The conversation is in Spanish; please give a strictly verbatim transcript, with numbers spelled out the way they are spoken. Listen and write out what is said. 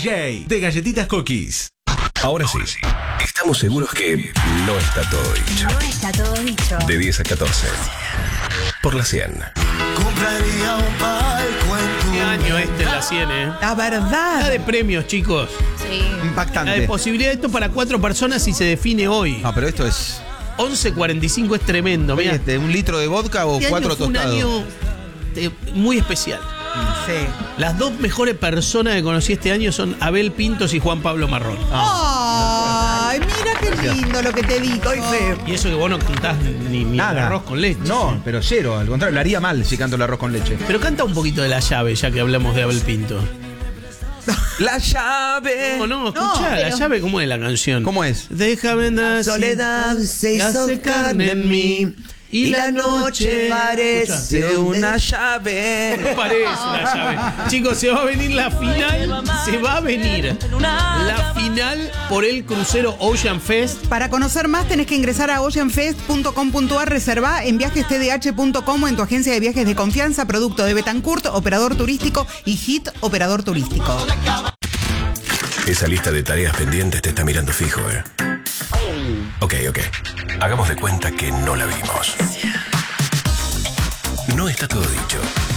J de Galletitas Cookies. Ahora sí, estamos seguros que no está todo dicho. No está todo dicho. De diez a catorce. Por la cien. Compraría un palco en tu ¿Qué año este en la cien, eh? La La verdad. de premios, chicos. Sí. La de Impactante. posibilidad de esto para cuatro personas y se define hoy. No, pero esto es. once cuarenta y cinco es tremendo. Mirá, Este, ¿un litro de vodka o este cuatro año fue un tostados? año eh, muy especial. Sí. Las dos mejores personas que conocí este año son Abel Pintos y Juan Pablo Marrón. Ay, mira qué lindo lo que te digo. Doy fe. Y eso que vos no cantás ni, ni Nada. arroz con leche. No, pero cero. Al contrario, lo haría mal si canto el arroz con leche. Pero canta un poquito de La Llave, ya que hablamos de Abel Pinto. La llave. No, no, escuchá, pero- La Llave, ¿cómo es la canción? ¿Cómo es? Déjame nacer. soledad se hizo carne en mí. Y la noche parece una llave. No parece una llave. Chicos, se va a venir la final. Se va a venir la final por el crucero Ocean Fest. Para conocer más tenés que ingresar a ocean fest punto com punto a r, reserva en viajes t d h punto com o en tu agencia de viajes de confianza, producto de Betancourt, operador turístico, y Hit, operador turístico. Esa lista de tareas pendientes te está mirando fijo, ¿eh? Ok, ok. Hagamos de cuenta que no la vimos. No está todo dicho.